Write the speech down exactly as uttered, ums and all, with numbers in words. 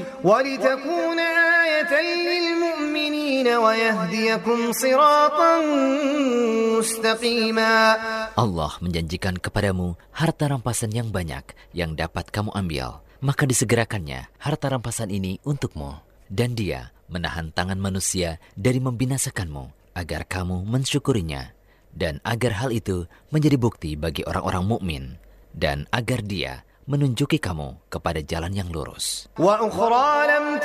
ولتكون آية للمؤمنين ويهديكم صراطا مستقيما. Allah menjanjikan kepadamu harta rampasan yang banyak yang dapat kamu ambil. Maka disegerakannya harta rampasan ini untukmu. Dan Dia menahan tangan manusia dari membinasakanmu agar kamu mensyukurinya. Dan agar hal itu menjadi bukti bagi orang-orang mukmin. Dan agar Dia menunjuki kamu kepada jalan yang lurus.